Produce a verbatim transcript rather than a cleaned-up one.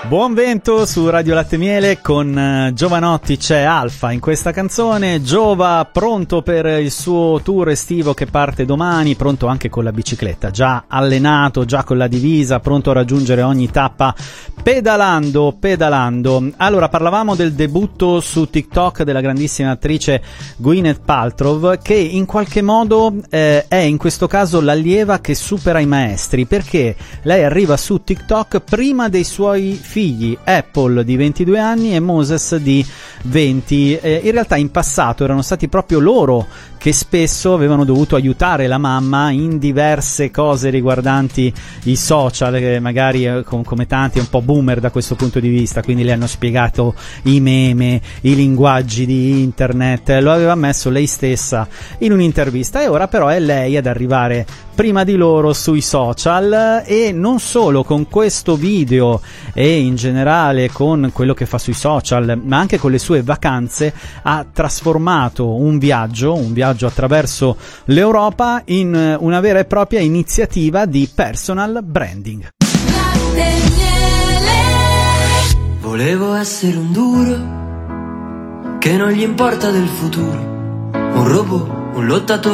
Buon vento su Radio Latte Miele, con uh, Giovanotti c'è Alfa in questa canzone. Giova pronto per il suo tour estivo che parte domani, pronto anche con la bicicletta, già allenato, già con la divisa, pronto a raggiungere ogni tappa pedalando, pedalando. Allora, parlavamo del debutto su TikTok della grandissima attrice Gwyneth Paltrow, che in qualche modo eh, è in questo caso l'allieva che supera i maestri, perché lei arriva su TikTok prima dei suoi figli, Apple di ventidue anni e Moses di venti. Eh, in realtà in passato erano stati proprio loro che spesso avevano dovuto aiutare la mamma in diverse cose riguardanti i social, che magari eh, com- come tanti è un po' boomer da questo punto di vista, quindi le hanno spiegato i meme, i linguaggi di internet, lo aveva ammesso lei stessa in un'intervista, e ora però è lei ad arrivare prima di loro sui social, e non solo con questo video e in generale con quello che fa sui social, ma anche con le sue vacanze ha trasformato un viaggio, un viaggio attraverso l'Europa in una vera e propria iniziativa di personal branding. Volevo essere un duro che non gli importa del futuro, un robot, un lottatore